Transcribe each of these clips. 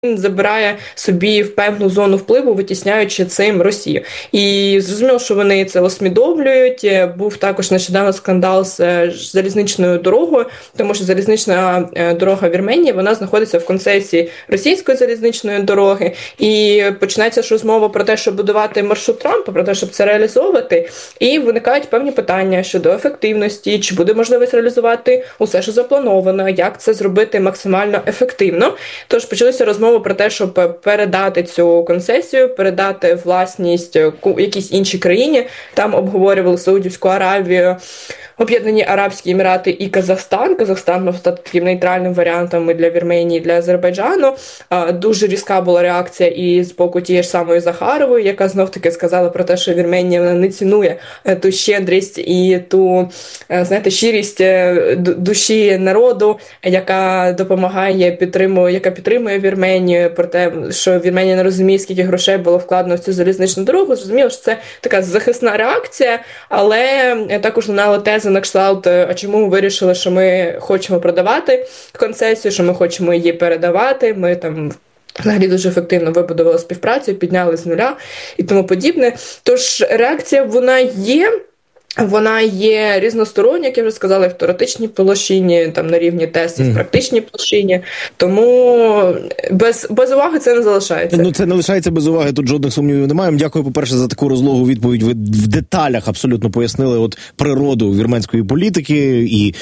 забирає собі в певну зону впливу, витісняючи цим Росію. І зрозуміло, що вони це усвідомлюють. Був також нещодавно скандал з залізничною дорогою, тому що залізнична дорога в Вірменії, вона знаходиться в концесії російської залізничної дороги. І починається ж розмова про те, щоб будувати маршрут Трампа, про те, щоб це реалізовувати. І виникають певні питання щодо ефективності, чи буде можливість реалізувати усе, що заплановано, як це зробити максимально ефективно. Тож почалися розмови про те, щоб передати цю концесію, передати власність якійсь іншій країні. Там обговорювали Саудівську Аравію, Об'єднані Арабські Емірати і Казахстан. Казахстан мав стати таким нейтральним варіантом і для Вірменії, і для Азербайджану. Дуже різка була реакція і з боку тієї ж самої Захарової, яка знов-таки сказала про те, що Вірменія не цінує ту щедрість і ту, знаєте, щирість душі народу, яка допомагає, яка підтримує Вірменію, про те, що Вірменія не розуміє, скільки грошей було вкладено в цю залізничну дорогу. Зрозуміло, що це така захисна реакція, але також лунала теза на кшталт, а чому ми вирішили, що ми хочемо продавати концесію, що ми хочемо її передавати, ми там взагалі дуже ефективно вибудували співпрацю, підняли з нуля і тому подібне. Тож реакція, вона є різностороння, як я вже сказала, і в теоретичній площині, там на рівні тестів, в практичній площині. Тому без уваги це не залишається. Ну, це не лишається без уваги, тут жодних сумнівів немає. Дякую, по-перше, за таку розлогу відповідь. Ви в деталях абсолютно пояснили от природу вірменської політики і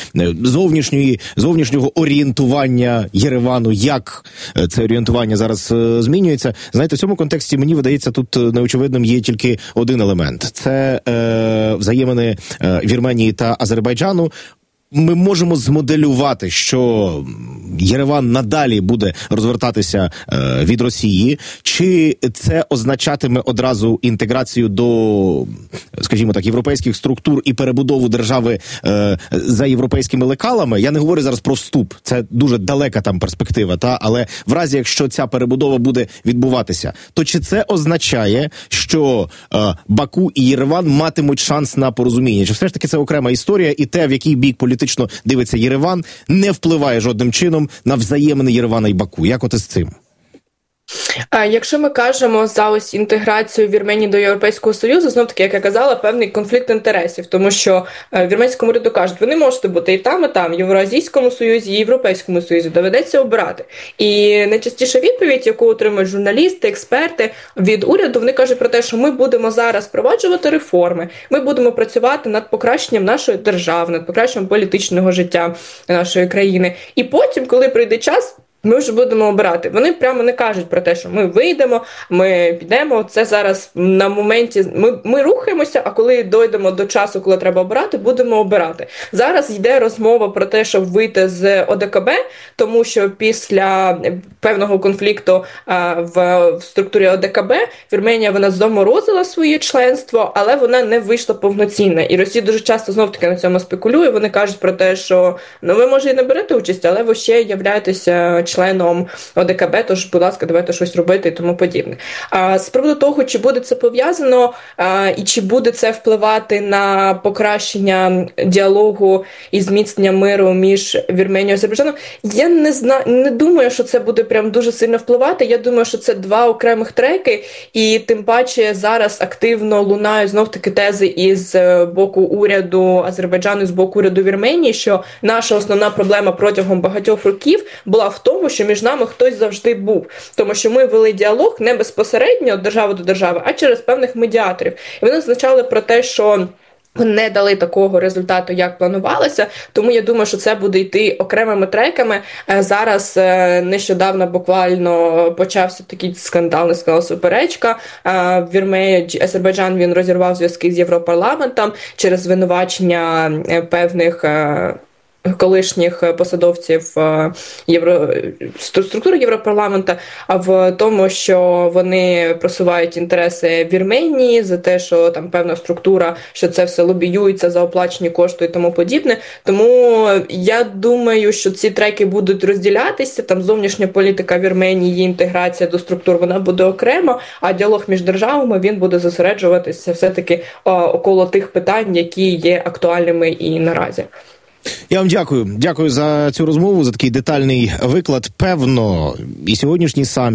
зовнішнього орієнтування Єревану, як це орієнтування зараз змінюється. Знаєте, в цьому контексті, мені видається, тут неочевидним є тільки один елемент. Це взаємини Вірменії та Азербайджану. Ми можемо змоделювати, що Єреван надалі буде розвертатися від Росії, чи це означатиме одразу інтеграцію до, скажімо так, європейських структур і перебудову держави за європейськими лекалами? Я не говорю зараз про вступ, це дуже далека там перспектива, але в разі, якщо ця перебудова буде відбуватися, то чи це означає, що Баку і Єреван матимуть шанс на порозуміння? Чи все ж таки це окрема історія, і те, в який бік політично дивиться Єреван, не впливає жодним чином на взаємини Єревана і Баку? Як от із цим? Якщо ми кажемо за ось інтеграцію Вірменії до Європейського Союзу, знов-таки, як я казала, певний конфлікт інтересів, тому що вірменському уряду кажуть, ви не можете бути і там, в Євразійському Союзі, і Європейському Союзі, доведеться обирати. І найчастіша відповідь, яку отримують журналісти, експерти від уряду, вони кажуть про те, що ми будемо зараз впроваджувати реформи, ми будемо працювати над покращенням нашої держави, над покращенням політичного життя нашої країни. І потім, коли прийде час, ми вже будемо обирати. Вони прямо не кажуть про те, що ми вийдемо, ми підемо. Це зараз на моменті, ми рухаємося, а коли дійдемо до часу, коли треба обирати, будемо обирати. Зараз йде розмова про те, щоб вийти з ОДКБ, тому що після певного конфлікту в структурі ОДКБ Вірменія, вона заморозила своє членство, але вона не вийшла повноцінно. І Росія дуже часто знов-таки на цьому спекулює. Вони кажуть про те, що ви, може, і не берете участь, але ви ще являєтеся членом ОДКБ, тож, будь ласка, давайте щось робити і тому подібне. З приводу того, чи буде це пов'язано і чи буде це впливати на покращення діалогу і зміцнення миру між Вірменією і Азербайджаном, я не думаю, що це буде прям дуже сильно впливати. Я думаю, що це два окремих треки, і тим паче зараз активно лунають знов-таки тези із боку уряду Азербайджану, з боку уряду Вірменії, що наша основна проблема протягом багатьох років була в тому, що між нами хтось завжди був. Тому що ми вели діалог не безпосередньо від держави до держави, а через певних медіаторів. І вони означали про те, що не дали такого результату, як планувалося, тому я думаю, що це буде йти окремими треками. Зараз нещодавно буквально почався такий скандал, суперечка. Азербайджан, він розірвав зв'язки з Європарламентом через звинувачення певних колишніх посадовців структури Європарламенту в тому, що вони просувають інтереси Вірменії за те, що там певна структура, що це все лобіюється за оплачені кошти і тому подібне. Тому я думаю, що ці треки будуть розділятися, там зовнішня політика Вірменії, її інтеграція до структур, вона буде окремо, а діалог між державами, він буде зосереджуватися все-таки около тих питань, які є актуальними і наразі. Я вам дякую за цю розмову, за такий детальний виклад. Певно, і сьогоднішній саміт